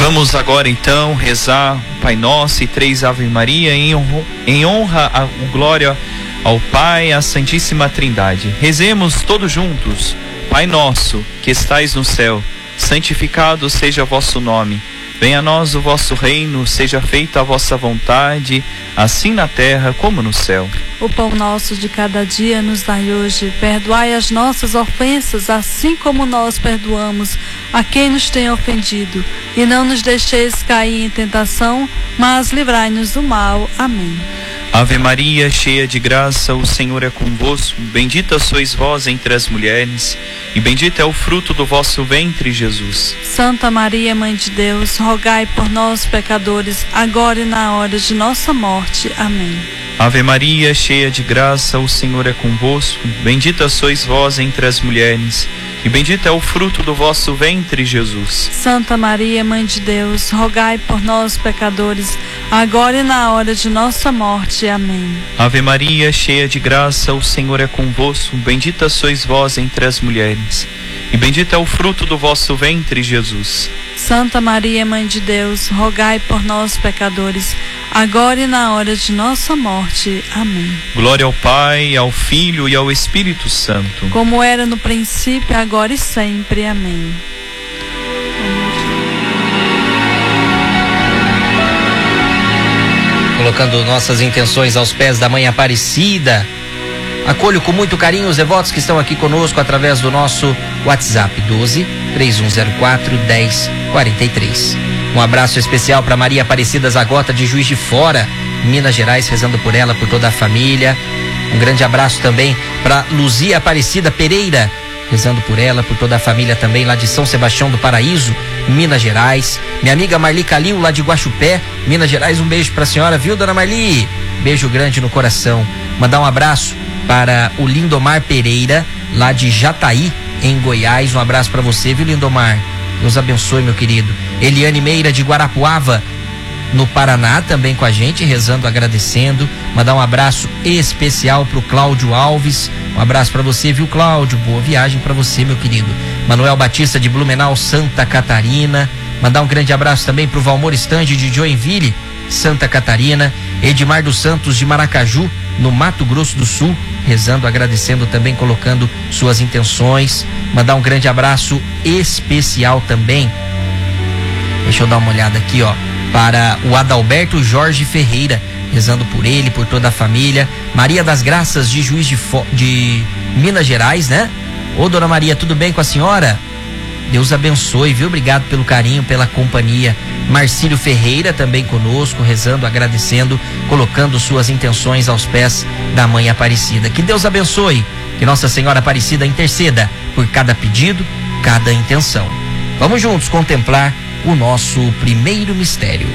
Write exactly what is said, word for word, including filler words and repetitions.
Vamos agora então rezar o Pai Nosso e três Ave Maria em honra, em honra a glória ao Pai, à Santíssima Trindade. Rezemos todos juntos. Pai nosso, que estais no céu, santificado seja o vosso nome. Venha a nós o vosso reino, seja feita a vossa vontade, assim na terra como no céu. O pão nosso de cada dia nos dai hoje. Perdoai as nossas ofensas, assim como nós perdoamos a quem nos tem ofendido. E não nos deixeis cair em tentação, mas livrai-nos do mal. Amém. Ave Maria, cheia de graça, o Senhor é convosco. Bendita sois vós entre as mulheres, e bendito é o fruto do vosso ventre, Jesus. Santa Maria, Mãe de Deus, rogai por nós, pecadores, agora e na hora de nossa morte. Amém. Ave Maria, cheia de graça, o Senhor é convosco. Bendita sois vós entre as mulheres, e bendito é o fruto do vosso ventre, Jesus. Santa Maria, Mãe de Deus, rogai por nós, pecadores, agora e na hora de nossa morte. Amém. Ave Maria, cheia de graça, o Senhor é convosco. Bendita sois vós entre as mulheres, e bendito é o fruto do vosso ventre, Jesus. Santa Maria, Mãe de Deus, rogai por nós, pecadores, agora e na hora de nossa morte. Amém. Glória ao Pai, ao Filho e ao Espírito Santo, como era no princípio, agora e sempre. Amém. Colocando nossas intenções aos pés da Mãe Aparecida, acolho com muito carinho os devotos que estão aqui conosco através do nosso WhatsApp doze, três um zero quatro, dez quarenta e três. Um abraço especial para Maria Aparecida Zagota de Juiz de Fora, Minas Gerais, rezando por ela, por toda a família. Um grande abraço também para Luzia Aparecida Pereira, rezando por ela, por toda a família também, lá de São Sebastião do Paraíso, Minas Gerais. Minha amiga Marli Calil, lá de Guaxupé, Minas Gerais, um beijo para a senhora, viu, dona Marli? Beijo grande no coração. Mandar um abraço para o Lindomar Pereira, lá de Jataí, em Goiás. Um abraço para você, viu, Lindomar? Deus abençoe, meu querido. Eliane Meira, de Guarapuava, no Paraná, também com a gente, rezando, agradecendo. Mandar um abraço especial pro Cláudio Alves. Um abraço para você, viu, Cláudio? Boa viagem para você, meu querido. Manuel Batista, de Blumenau, Santa Catarina. Mandar um grande abraço também pro Valmor Estande, de Joinville, Santa Catarina. Edmar dos Santos, de Maracaju, no Mato Grosso do Sul, rezando, agradecendo também, colocando suas intenções. Mandar um grande abraço especial também, deixa eu dar uma olhada aqui, ó, para o Adalberto Jorge Ferreira, rezando por ele, por toda a família. Maria das Graças, de Juiz de, Fo... de Minas Gerais, né? Ô, dona Maria, tudo bem com a senhora? Deus abençoe, viu? Obrigado pelo carinho, pela companhia. Marcílio Ferreira também conosco, rezando, agradecendo, colocando suas intenções aos pés da Mãe Aparecida. Que Deus abençoe, que Nossa Senhora Aparecida interceda por cada pedido, cada intenção. Vamos juntos contemplar o nosso primeiro mistério.